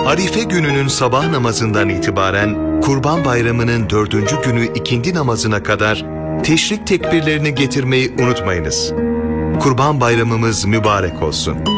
Arife gününün sabah namazından itibaren Kurban Bayramı'nın 4. günü ikindi namazına kadar teşrik tekbirlerini getirmeyi unutmayınız. Kurban Bayramımız mübarek olsun.